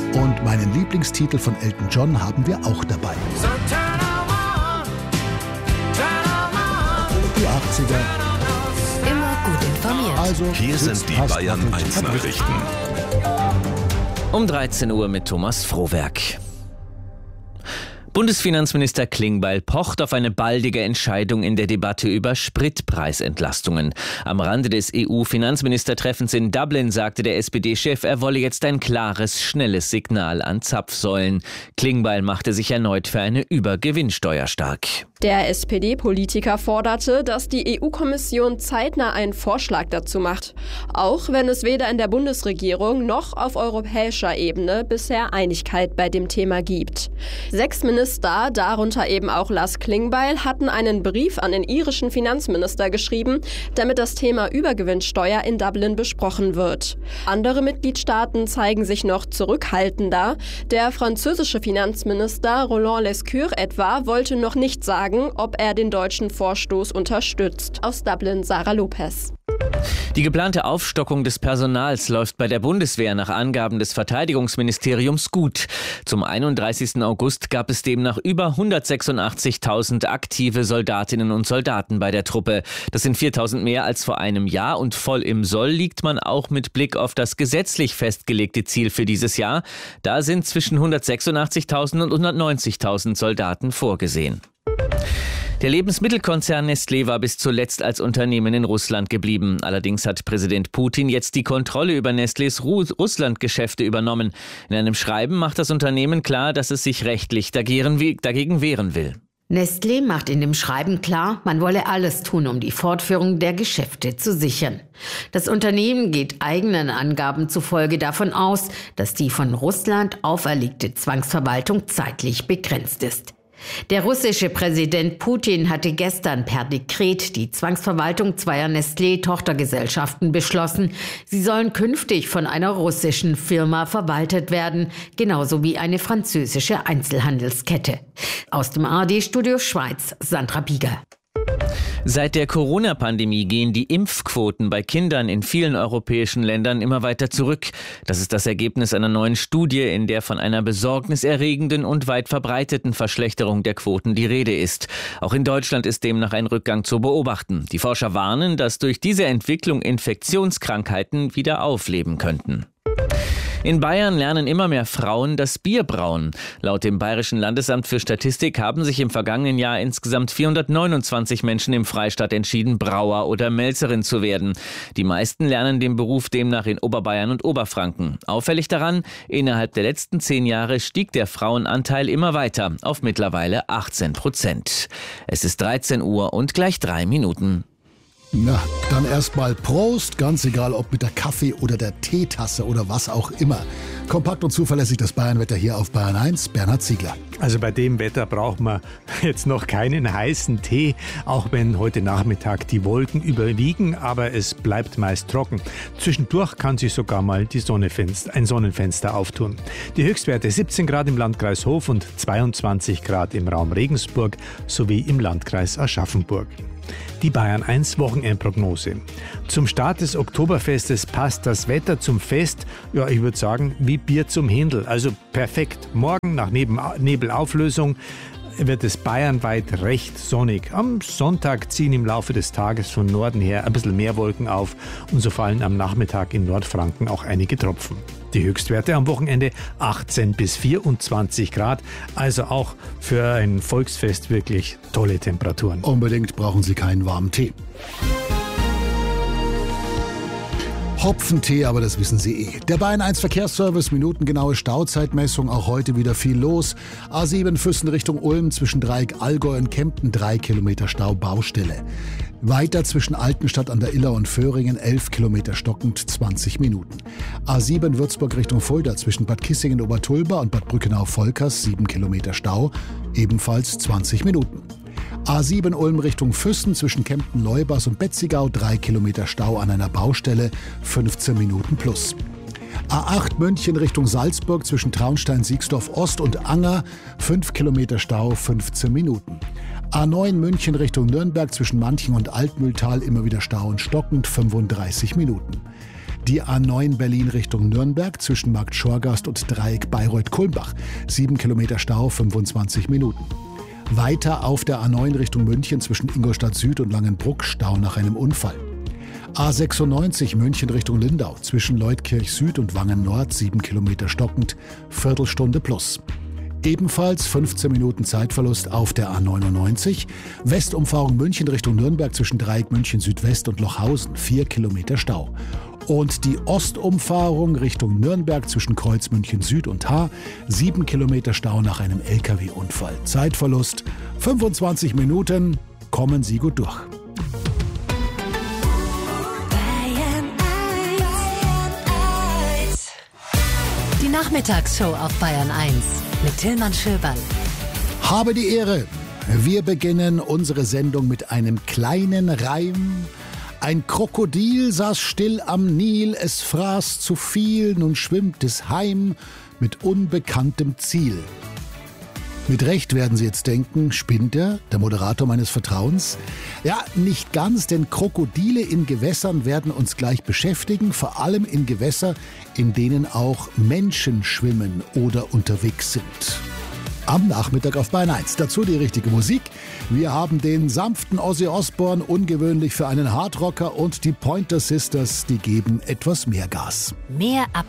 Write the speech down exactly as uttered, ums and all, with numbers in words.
Und meinen Lieblingstitel von Elton John haben wir auch dabei. So turn on, turn on, Die achtziger. Immer gut informiert. Also Hier sind sitzt die fast Bayern auf eins dem Teppich. Nachrichten. Um dreizehn Uhr mit Thomas Frohwerk. Bundesfinanzminister Klingbeil pocht auf eine baldige Entscheidung in der Debatte über Spritpreisentlastungen. Am Rande des E U-Finanzministertreffens in Dublin sagte der S P D-Chef, er wolle jetzt ein klares, schnelles Signal an Zapfsäulen. Klingbeil machte sich erneut für eine Übergewinnsteuer stark. Der S P D-Politiker forderte, dass die E U-Kommission zeitnah einen Vorschlag dazu macht, auch wenn es weder in der Bundesregierung noch auf europäischer Ebene bisher Einigkeit bei dem Thema gibt. Sechs Minister, darunter eben auch Lars Klingbeil, hatten einen Brief an den irischen Finanzminister geschrieben, damit das Thema Übergewinnsteuer in Dublin besprochen wird. Andere Mitgliedstaaten zeigen sich noch zurückhaltender. Der französische Finanzminister Roland Lescure etwa wollte noch nicht sagen, ob er den deutschen Vorstoß unterstützt. Aus Dublin Sarah Lopez. Die geplante Aufstockung des Personals läuft bei der Bundeswehr nach Angaben des Verteidigungsministeriums gut. Zum einunddreißigsten August gab es demnach über hundertsechsundachtzigtausend aktive Soldatinnen und Soldaten bei der Truppe. Das sind viertausend mehr als vor einem Jahr und voll im Soll liegt man auch mit Blick auf das gesetzlich festgelegte Ziel für dieses Jahr. Da sind zwischen hundertsechsundachtzigtausend und hundertneunzigtausend Soldaten vorgesehen. Der Lebensmittelkonzern Nestlé war bis zuletzt als Unternehmen in Russland geblieben. Allerdings hat Präsident Putin jetzt die Kontrolle über Nestlés Ru- Russland-Geschäfte übernommen. In einem Schreiben macht das Unternehmen klar, dass es sich rechtlich dagegen, dagegen wehren will. Nestlé macht in dem Schreiben klar, man wolle alles tun, um die Fortführung der Geschäfte zu sichern. Das Unternehmen geht eigenen Angaben zufolge davon aus, dass die von Russland auferlegte Zwangsverwaltung zeitlich begrenzt ist. Der russische Präsident Putin hatte gestern per Dekret die Zwangsverwaltung zweier Nestlé-Tochtergesellschaften beschlossen. Sie sollen künftig von einer russischen Firma verwaltet werden, genauso wie eine französische Einzelhandelskette. Aus dem A R D-Studio Schweiz, Sandra Bieger. Seit der Corona-Pandemie gehen die Impfquoten bei Kindern in vielen europäischen Ländern immer weiter zurück. Das ist das Ergebnis einer neuen Studie, in der von einer besorgniserregenden und weit verbreiteten Verschlechterung der Quoten die Rede ist. Auch in Deutschland ist demnach ein Rückgang zu beobachten. Die Forscher warnen, dass durch diese Entwicklung Infektionskrankheiten wieder aufleben könnten. In Bayern lernen immer mehr Frauen das Bierbrauen. Laut dem Bayerischen Landesamt für Statistik haben sich im vergangenen Jahr insgesamt vierhundertneunundzwanzig Menschen im Freistaat entschieden, Brauer oder Melzerin zu werden. Die meisten lernen den Beruf demnach in Oberbayern und Oberfranken. Auffällig daran, innerhalb der letzten zehn Jahre stieg der Frauenanteil immer weiter auf mittlerweile achtzehn Prozent. Es ist dreizehn Uhr und gleich drei Minuten. Na, dann erstmal Prost, ganz egal ob mit der Kaffee- oder der Teetasse oder was auch immer. Kompakt und zuverlässig das Bayernwetter hier auf Bayern eins, Bernhard Ziegler. Also bei dem Wetter braucht man jetzt noch keinen heißen Tee, auch wenn heute Nachmittag die Wolken überwiegen, aber es bleibt meist trocken. Zwischendurch kann sich sogar mal die Sonnenfenster, ein Sonnenfenster auftun. Die Höchstwerte siebzehn Grad im Landkreis Hof und zweiundzwanzig Grad im Raum Regensburg sowie im Landkreis Aschaffenburg. Die Bayern eins Wochenendprognose. Zum Start des Oktoberfestes passt das Wetter zum Fest, ja, ich würde sagen, wie Bier zum Händel. Also perfekt. Morgen nach Nebelauflösung wird es bayernweit recht sonnig. Am Sonntag ziehen im Laufe des Tages von Norden her ein bisschen mehr Wolken auf und so fallen am Nachmittag in Nordfranken auch einige Tropfen. Die Höchstwerte am Wochenende achtzehn bis vierundzwanzig Grad, also auch für ein Volksfest wirklich tolle Temperaturen. Unbedingt brauchen Sie keinen warmen Tee. Hopfentee, aber das wissen Sie eh. Der Bayern eins Verkehrsservice, minutengenaue Stauzeitmessung, auch heute wieder viel los. A sieben Füssen Richtung Ulm zwischen Dreieck Allgäu und Kempten, drei Kilometer Stau, Baustelle. Weiter zwischen Altenstadt an der Iller und Föhringen, elf Kilometer stockend, zwanzig Minuten. A sieben Würzburg Richtung Fulda zwischen Bad Kissingen Obertulba und Bad Brückenau-Volkers, sieben Kilometer Stau, ebenfalls zwanzig Minuten. A sieben Ulm Richtung Füssen zwischen Kempten-Leubers und Betzigau, drei Kilometer Stau an einer Baustelle, fünfzehn Minuten plus. A acht München Richtung Salzburg zwischen Traunstein-Siegsdorf Ost und Anger, fünf Kilometer Stau, fünfzehn Minuten. A neun München Richtung Nürnberg zwischen Manching und Altmühltal immer wieder Stau und stockend, fünfunddreißig Minuten. Die A neun Berlin Richtung Nürnberg zwischen Markt Schorgast und Dreieck Bayreuth-Kulmbach. sieben Kilometer Stau, fünfundzwanzig Minuten. Weiter auf der A neun Richtung München zwischen Ingolstadt Süd und Langenbruck, Stau nach einem Unfall. A sechsundneunzig München Richtung Lindau zwischen Leutkirch Süd und Wangen Nord, sieben Kilometer stockend, Viertelstunde plus. Ebenfalls fünfzehn Minuten Zeitverlust auf der A neunundneunzig, Westumfahrung München Richtung Nürnberg zwischen Dreieck München Südwest und Lochhausen, vier Kilometer Stau. Und die Ostumfahrung Richtung Nürnberg zwischen Kreuz München Süd und Haar, sieben Kilometer Stau nach einem L K W-Unfall. Zeitverlust fünfundzwanzig Minuten, kommen Sie gut durch. Die Nachmittagsshow auf Bayern eins mit Tillmann Schöberl. Habe die Ehre. Wir beginnen unsere Sendung mit einem kleinen Reim. Ein Krokodil saß still am Nil, es fraß zu viel, nun schwimmt es heim mit unbekanntem Ziel. Mit Recht werden Sie jetzt denken, spinnt er, der Moderator meines Vertrauens? Ja, nicht ganz, denn Krokodile in Gewässern werden uns gleich beschäftigen, vor allem in Gewässer, in denen auch Menschen schwimmen oder unterwegs sind. Am Nachmittag auf Bayern eins. Dazu die richtige Musik. Wir haben den sanften Ozzy Osbourne, ungewöhnlich für einen Hardrocker, und die Pointer Sisters, die geben etwas mehr Gas. Mehr ab